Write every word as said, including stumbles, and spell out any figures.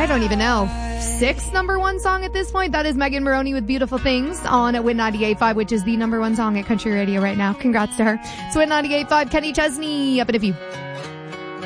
don't even know, sixth number one song at this point. That is Megan Moroney with Beautiful Things on Win ninety-eight point five, which is the number one song at country radio right now. Congrats to her. It's Win ninety-eight point five. Kenny Chesney up in a few.